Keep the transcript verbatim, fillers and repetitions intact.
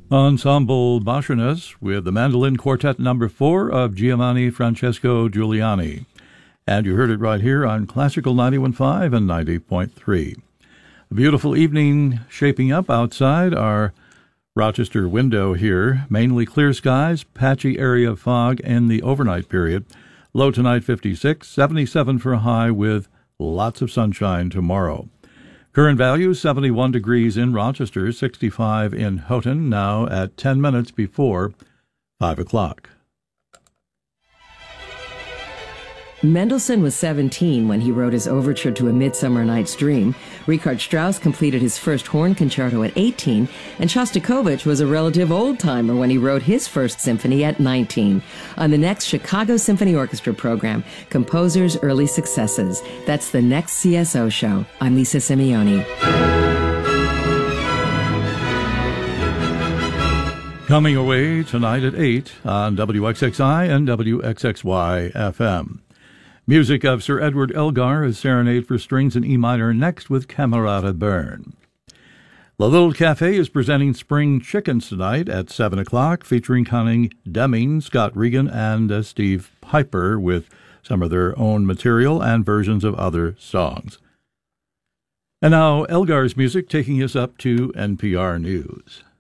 Ensemble Bachanes with the mandolin quartet number four of Giovanni Francesco Giuliani. And you heard it right here on Classical ninety-one point five and ninety point three. A beautiful evening shaping up outside our Rochester window here. Mainly clear skies, patchy area of fog in the overnight period. Low tonight fifty-six, seventy-seven for a high with lots of sunshine tomorrow. Current value seventy-one degrees in Rochester, sixty-five in Houghton, now at ten minutes before five o'clock. Mendelssohn was seventeen when he wrote his overture to A Midsummer Night's Dream. Richard Strauss completed his first horn concerto at eighteen, and Shostakovich was a relative old-timer when he wrote his first symphony at nineteen. On the next Chicago Symphony Orchestra program, Composers' Early Successes. That's the next C S O show. I'm Lisa Simeoni. Coming away tonight at eight on W X X I and W X X Y F M. Music of Sir Edward Elgar is Serenade for Strings in E minor, next with Camerata Bern. La Little Cafe is presenting Spring Chickens tonight at seven o'clock, featuring Conning Deming, Scott Regan, and uh, Steve Piper with some of their own material and versions of other songs. And now Elgar's music taking us up to N P R News.